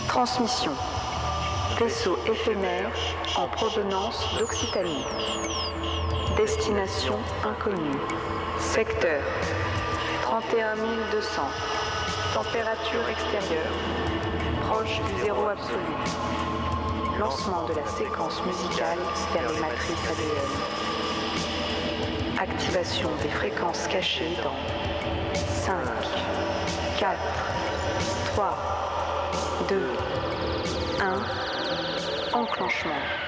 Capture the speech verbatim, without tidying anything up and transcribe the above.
Transmission. Vaisseau éphémère en provenance d'Occitanie. Destination inconnue. Secteur trente et un mille deux cents. Température extérieure proche du zéro absolu. Lancement de la séquence musicale vers les matrices A D N. Activation des fréquences cachées dans cinq, quatre, trois, deux, un. Enclenchement.